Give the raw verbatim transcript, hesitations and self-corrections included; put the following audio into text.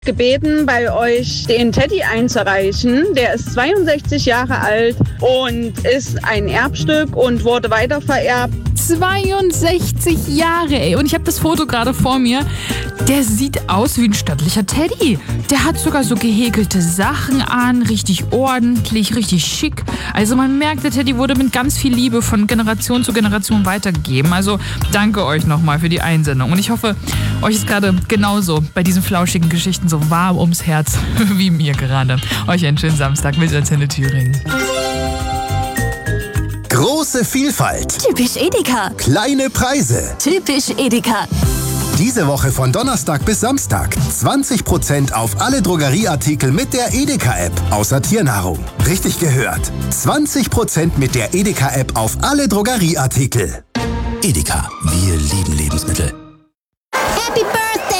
gebeten, bei euch den Teddy einzureichen. Der ist zweiundsechzig Jahre alt und ist ein Erbstück und wurde weitervererbt. zweiundsechzig Jahre, ey. Und ich habe das Foto gerade vor mir. Der sieht aus wie ein stattlicher Teddy. Der hat sogar so gehäkelte Sachen an, richtig ordentlich, richtig schick. Also man merkt, der Teddy wurde mit ganz viel Liebe von Generation zu Generation weitergegeben. Also danke euch nochmal für die Einsendung. Und ich hoffe, euch ist gerade genauso bei diesen flauschigen Geschichten so warm ums Herz wie mir gerade. Euch einen schönen Samstag mit Antenne Thüringen. Große Vielfalt. Typisch Edeka. Kleine Preise. Typisch Edeka. Diese Woche von Donnerstag bis Samstag zwanzig Prozent auf alle Drogerieartikel mit der Edeka-App, außer Tiernahrung. Richtig gehört. zwanzig Prozent mit der Edeka-App auf alle Drogerieartikel. Edeka, wir lieben Lebensmittel.